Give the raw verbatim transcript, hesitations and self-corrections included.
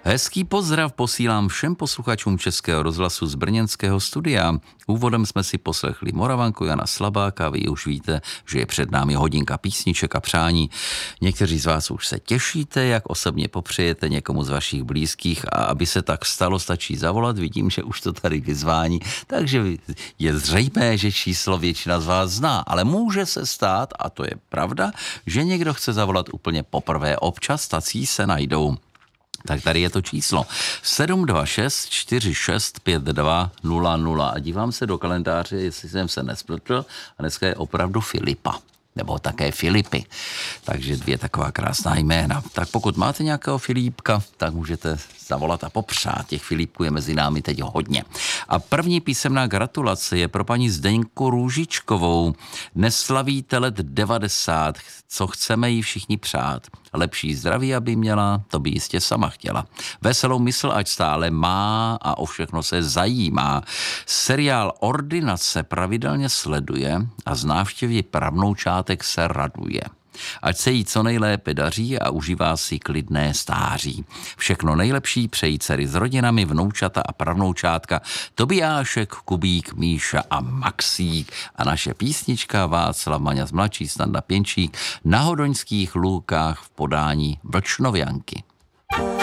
Hezký pozdrav posílám všem posluchačům Českého rozhlasu z brněnského studia. Úvodem jsme si poslechli Moravanku Jana Slabáka, vy už víte, že je před námi hodinka písniček a přání. Někteří z vás už se těšíte, jak osobně popřejete někomu z vašich blízkých, a aby se tak stalo, stačí zavolat. Vidím, že už to tady vyzvání, takže je zřejmé, že číslo většina z vás zná, ale může se stát, a to je pravda, že někdo chce zavolat úplně poprvé. Občas tací se najdou. Tak tady je to číslo sedm dva šest čtyři šest pět dva nula nula a dívám se do kalendáře, jestli jsem se nespletl, a dneska je opravdu Filipa, nebo také Filipy, takže dvě taková krásná jména. Tak pokud máte nějakého Filipka, tak můžete zavolat a popřát. Těch Filipků je mezi námi teď hodně. A první písemná gratulace je pro paní Zdeňku Růžičkovou. Dnes slavíte let devadesát, co chceme jí všichni přát. Lepší zdraví, aby měla, to by jistě sama chtěla. Veselou mysl, ať stále má a o všechno se zajímá. Seriál Ordinace pravidelně sleduje a z návštěvy pravnoučátek se raduje. Ať se jí co nejlépe daří a užívá si klidné stáří. Všechno nejlepší přejí dcery s rodinami, vnoučata a pravnoučátka Tobiášek, Kubík, Míša a Maxík. A naše písnička Václav Maňas mladší, Standa Pěnčík na Hodoňských lůkách v podání Vlčnovianky.